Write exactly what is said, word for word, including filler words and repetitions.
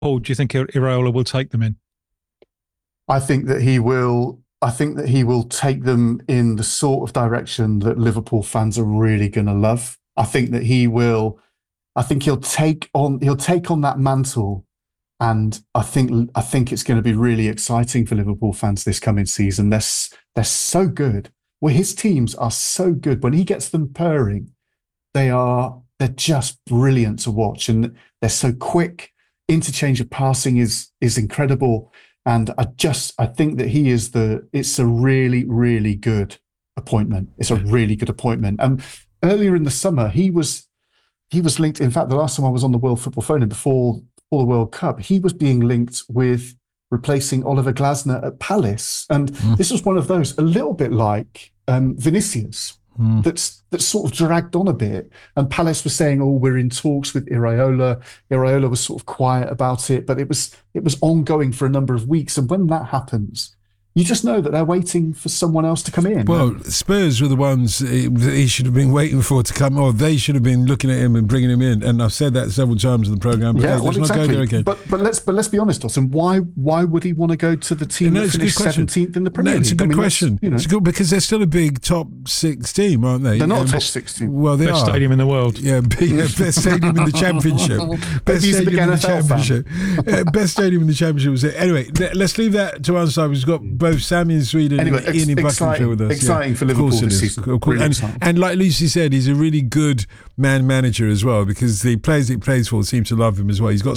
Paul, do you think Iraola will take them in? I think that he will. I think that he will take them in the sort of direction that Liverpool fans are really going to love. I think that he will. I think he'll take on. He'll take on that mantle, and I think. I think it's going to be really exciting for Liverpool fans this coming season. They're they're so good. Well, his teams are so good. When he gets them purring, they are. They're just brilliant to watch, and they're so quick. Interchange of passing is is incredible. And I just, I think that he is the, it's a really, really good appointment. It's a really good appointment. And earlier in the summer, he was, he was linked. In fact, the last time I was on the World Football Phone, and before, before the World Cup, he was being linked with replacing Oliver Glasner at Palace. And mm. this was one of those, a little bit like um, Vinicius, mm. that's, that's sort of dragged on a bit. And Palace was saying, oh, we're in talks with Iraola. Iraola was sort of quiet about it, but it was it was ongoing for a number of weeks. And when that happens, you just know that they're waiting for someone else to come in. Well, Spurs were the ones he should have been waiting for to come, or they should have been looking at him and bringing him in. And I've said that several times in the programme. But yeah, hey, well, let's exactly. not go there again. But but let's but let's be honest, Dawson. Why why would he want to go to the team no, that finished seventeenth in the Premier no, League? It's a good I mean, question. You know. It's good because they're still a big top six team, aren't they? They're not um, top six team. Well, they best are. stadium in the world. Yeah, best stadium in the Championship. Best stadium in the Championship. uh, best stadium in the Championship was it. Anyway, let's leave that to one side. We've got both Sammy in Sweden. Anyway, and Ian in Buckinghamshire with us. Exciting yeah. for Liverpool this season. Of course. Really and, and like Lucy said, he's a really good man manager as well because the players he plays for seem to love him as well. He's got